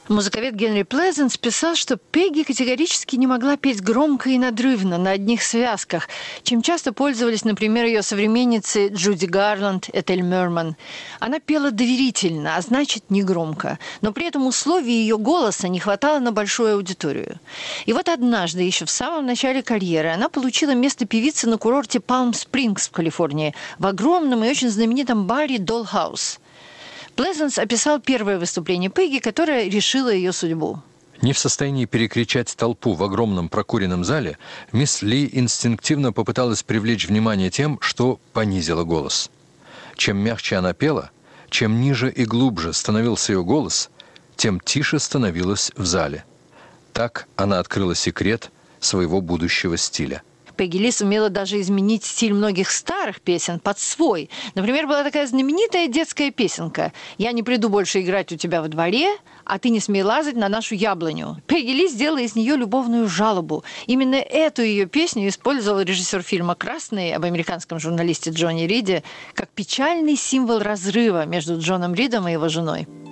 Музыковед Генри Плезенс писал, что Пегги категорически не могла петь громко и надрывно на одних связках, чем часто пользовались, например, ее современницы Джуди Гарланд, Этель Мерман. Она пела доверительно, а значит, не громко, но при этом условий ее голоса не хватало на большую аудиторию. И вот однажды, еще в самом начале карьеры, она получила место певицы на курорте Палм-Спрингс в Калифорнии в огромном и очень знаменитом баре «Доллхаус». Плезенс описал первое выступление Пегги, которое решило ее судьбу. Не в состоянии перекричать толпу в огромном прокуренном зале, мисс Ли инстинктивно попыталась привлечь внимание тем, что понизила голос. Чем мягче она пела, чем ниже и глубже становился ее голос, тем тише становилась в зале. Так она открыла секрет своего будущего стиля. Пегги Ли сумела даже изменить стиль многих старых песен под свой. Например, была такая знаменитая детская песенка «Я не приду больше играть у тебя во дворе, а ты не смей лазать на нашу яблоню». Пегги Ли сделала из нее любовную жалобу. Именно эту ее песню использовал режиссер фильма «Красный» об американском журналисте Джонни Риде как печальный символ разрыва между Джоном Ридом и его женой.